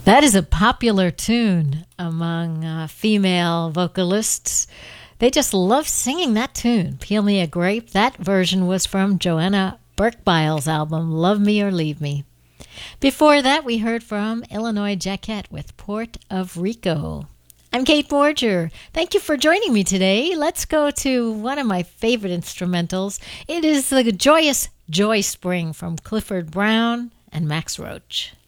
That is a popular tune among female vocalists. They just love singing that tune. Peel Me a Grape. That version was from Joanna Burke-Biles' album, Love Me or Leave Me. Before that, we heard from Illinois Jacquette with Port of Rico. I'm Kate Borger. Thank you for joining me today. Let's go to one of my favorite instrumentals. It is the joyous Joy Spring from Clifford Brown and Max Roach.